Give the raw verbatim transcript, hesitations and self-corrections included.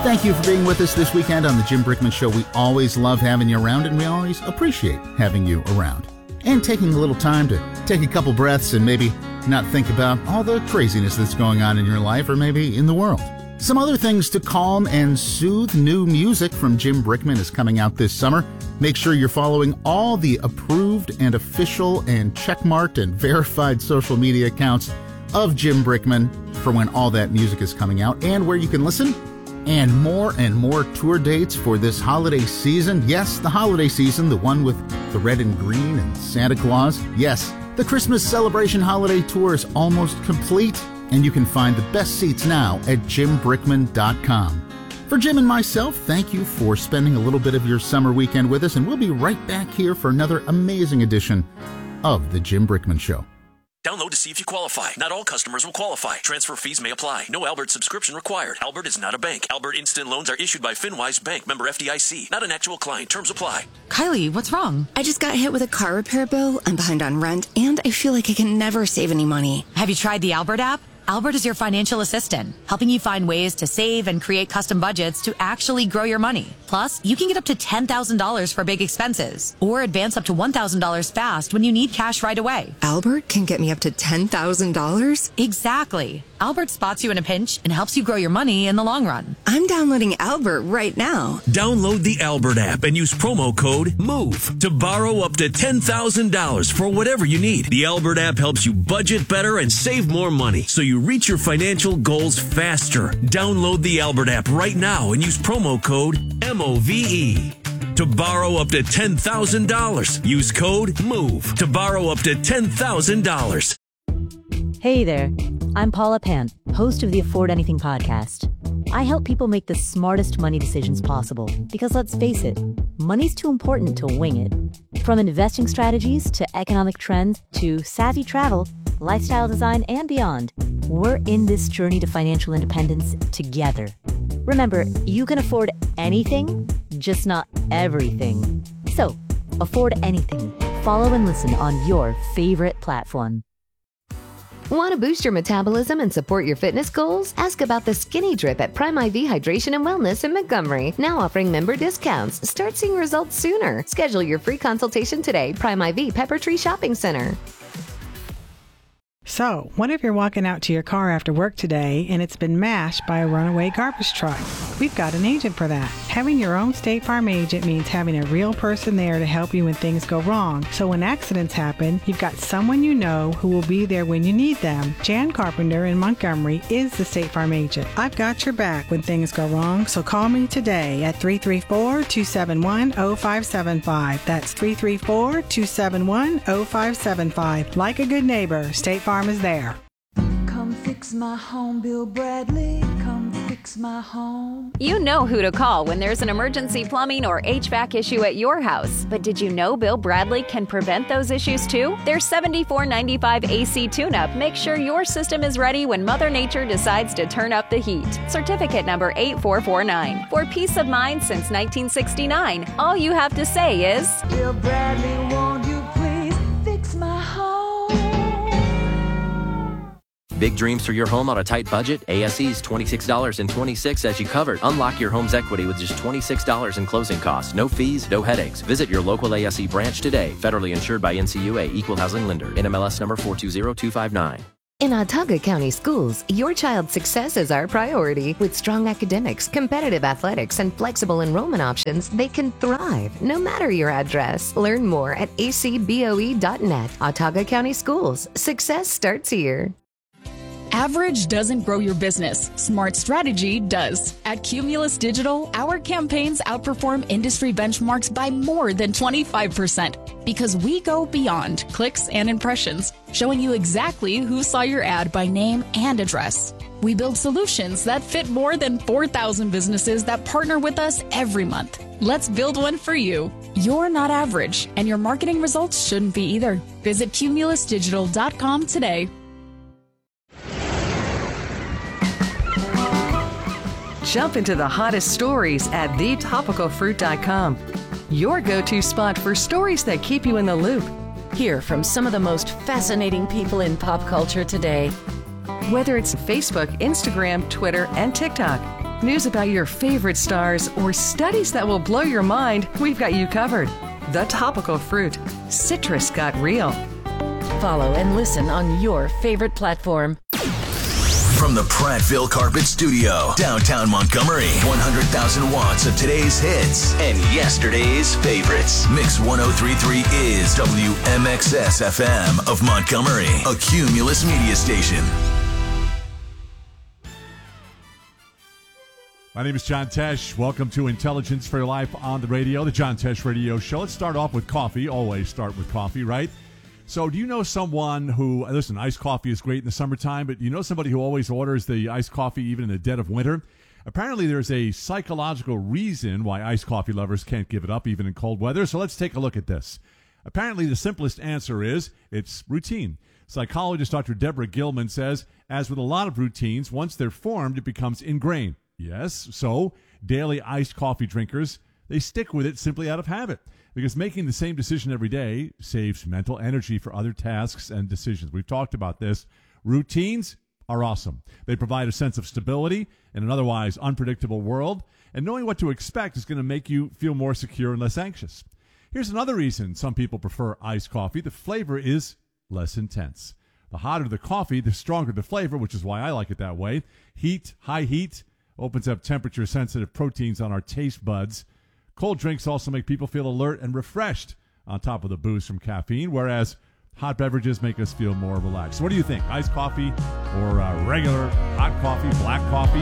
Thank you for being with us this weekend on the Jim Brickman Show. We always love having you around, and we always appreciate having you around. And taking a little time to take a couple breaths and maybe not think about all the craziness that's going on in your life or maybe in the world. Some other things to calm and soothe. New music from Jim Brickman is coming out this summer. Make sure you're following all the approved and official and checkmarked and verified social media accounts of Jim Brickman for when all that music is coming out and where you can listen. And more and more tour dates for this holiday season. Yes, the holiday season, the one with the red and green and Santa Claus. Yes, the Christmas Celebration Holiday Tour is almost complete, and you can find the best seats now at jim brickman dot com. For Jim and myself, thank you for spending a little bit of your summer weekend with us, and we'll be right back here for another amazing edition of The Jim Brickman Show. Download to see if you qualify. Not all customers will qualify. Transfer fees may apply. No Albert subscription required. Albert is not a bank. Albert Instant Loans are issued by FinWise Bank, member F D I C. Not an actual client. Terms apply. Kylie, what's wrong? I just got hit with a car repair bill. I'm behind on rent, and I feel like I can never save any money. Have you tried the Albert app? Albert is your financial assistant, helping you find ways to save and create custom budgets to actually grow your money. Plus, you can get up to ten thousand dollars for big expenses or advance up to one thousand dollars fast when you need cash right away. Albert can get me up to ten thousand dollars? Exactly. Albert spots you in a pinch and helps you grow your money in the long run. I'm downloading Albert right now. Download the Albert app and use promo code MOVE to borrow up to ten thousand dollars for whatever you need. The Albert app helps you budget better and save more money so you reach your financial goals faster. Download the Albert app right now and use promo code M O V E. To borrow up to ten thousand dollars, use code MOVE to borrow up to ten thousand dollars. Hey there, I'm Paula Pant, host of the Afford Anything podcast. I help people make the smartest money decisions possible because, let's face it, money's too important to wing it. From investing strategies to economic trends to savvy travel, lifestyle design, and beyond, we're in this journey to financial independence together. Remember, you can afford anything, just not everything. So, afford anything. Follow and listen on your favorite platform. Want to boost your metabolism and support your fitness goals? Ask about the Skinny Drip at Prime I V Hydration and Wellness in Montgomery. Now offering member discounts. Start seeing results sooner. Schedule your free consultation today. Prime I V Pepper Tree Shopping Center. So, what if you're walking out to your car after work today and it's been mashed by a runaway garbage truck? We've got an agent for that. Having your own State Farm agent means having a real person there to help you when things go wrong. So when accidents happen, you've got someone you know who will be there when you need them. Jan Carpenter in Montgomery is the State Farm agent. I've got your back when things go wrong, so call me today at three three four, two seven one, zero five seven five. That's three three four, two seven one, zero five seven five. Like a good neighbor, State Farm is there. Come fix my home, Bill Bradley. Come fix my home. You know who to call when there's an emergency plumbing or H V A C issue at your house. But did you know Bill Bradley can prevent those issues too? Their seventy-four ninety-five A C tune-up makes sure your system is ready when Mother Nature decides to turn up the heat. Certificate number eight four four nine. For peace of mind since nineteen sixty-nine, all you have to say is, Bill Bradley, won't you please fix my home? Big dreams for your home on a tight budget? A S E's twenty-six dollars and twenty-six cents as you covered. Unlock your home's equity with just twenty-six dollars in closing costs. No fees, no headaches. Visit your local A S E branch today. Federally insured by N C U A, Equal Housing Lender. N M L S number four two zero two five nine. In Autauga County Schools, your child's success is our priority. With strong academics, competitive athletics, and flexible enrollment options, they can thrive no matter your address. Learn more at a c b o e dot net. Autauga County Schools. Success starts here. Average doesn't grow your business. Smart strategy does. At Cumulus Digital, our campaigns outperform industry benchmarks by more than twenty-five percent because we go beyond clicks and impressions, showing you exactly who saw your ad by name and address. We build solutions that fit more than four thousand businesses that partner with us every month. Let's build one for you. You're not average, and your marketing results shouldn't be either. Visit cumulus digital dot com today. Jump into the hottest stories at the topical fruit dot com. Your go-to spot for stories that keep you in the loop. Hear from some of the most fascinating people in pop culture today. Whether it's Facebook, Instagram, Twitter, and TikTok, news about your favorite stars, or studies that will blow your mind, we've got you covered. The Topical Fruit. Citrus got real. Follow and listen on your favorite platform. From the Prattville Carpet Studio, downtown Montgomery, one hundred thousand watts of today's hits and yesterday's favorites. Mix one oh three point three is W M X S F M of Montgomery, a Cumulus media station. My name is John Tesh. Welcome to Intelligence for Your Life on the radio, the John Tesh Radio Show. Let's start off with coffee. Always start with coffee, right? So do you know someone who, listen, iced coffee is great in the summertime, but you know somebody who always orders the iced coffee even in the dead of winter? Apparently there's a psychological reason why iced coffee lovers can't give it up even in cold weather. So let's take a look at this. Apparently the simplest answer is it's routine. Psychologist Doctor Deborah Gilman says, as with a lot of routines, once they're formed, it becomes ingrained. Yes, so daily iced coffee drinkers, they stick with it simply out of habit. Because making the same decision every day saves mental energy for other tasks and decisions. We've talked about this. Routines are awesome. They provide a sense of stability in an otherwise unpredictable world, and knowing what to expect is going to make you feel more secure and less anxious. Here's another reason some people prefer iced coffee. The flavor is less intense. The hotter the coffee, the stronger the flavor, which is why I like it that way. Heat, high heat, opens up temperature-sensitive proteins on our taste buds. Cold drinks also make people feel alert and refreshed on top of the booze from caffeine, whereas hot beverages make us feel more relaxed. So what do you think? Iced coffee or uh, regular hot coffee, black coffee?